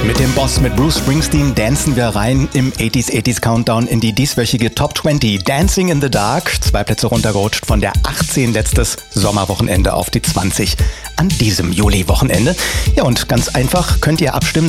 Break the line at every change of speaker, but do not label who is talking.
Mit dem Boss, mit Bruce Springsteen, dancen wir rein im 80s Countdown in die dieswöchige Top 20. Dancing in the Dark, 2 Plätze runtergerutscht von der 18 letztes Sommerwochenende auf die 20 an diesem Juli-Wochenende. Ja, und ganz einfach könnt ihr abstimmen.